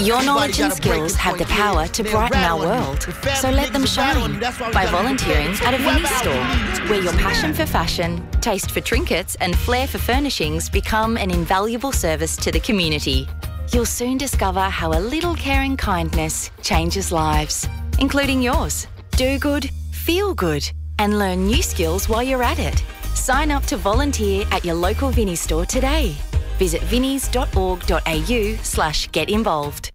Your knowledge and skills have the power to brighten our world, so let them shine by volunteering at a Vinnie's store, where your passion for fashion, taste for trinkets and flair for furnishings become an invaluable service to the community. You'll soon discover how a little caring kindness changes lives, including yours. Do good, feel good, and learn new skills while you're at it. Sign up to volunteer at your local Vinnie's store today. Visit vinnies.org.au/get involved.